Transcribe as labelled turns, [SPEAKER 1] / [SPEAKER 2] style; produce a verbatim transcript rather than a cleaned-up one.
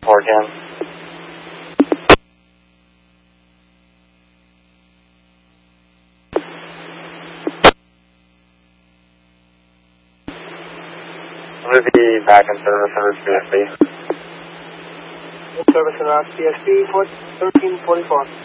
[SPEAKER 1] four ten. We'll be back in service under C S B.
[SPEAKER 2] Service in C S B, thirteen forty-four.